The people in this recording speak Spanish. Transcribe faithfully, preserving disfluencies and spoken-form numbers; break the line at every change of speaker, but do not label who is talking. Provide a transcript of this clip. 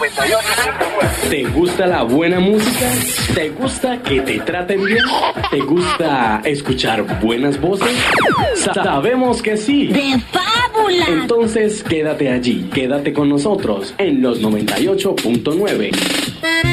noventa y ocho punto nueve.
¿Te gusta la buena música? ¿Te gusta que te traten bien? ¿Te gusta escuchar buenas voces? Sa- Sabemos que sí.
¡De fábula!
Entonces quédate allí, quédate con nosotros en los noventa y ocho punto nueve.